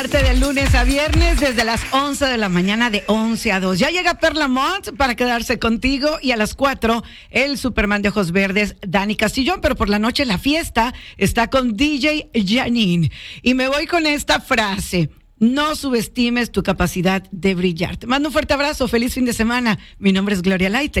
De lunes a viernes desde las 11 de la mañana de 11 a 2. Ya llega Perla Mont para quedarse contigo y a las 4 el Superman de ojos verdes Dani Castillón, pero por la noche la fiesta está con DJ Janine. Y me voy con esta frase: no subestimes tu capacidad de brillar. Te mando un fuerte abrazo, feliz fin de semana. Mi nombre es Gloria Laite.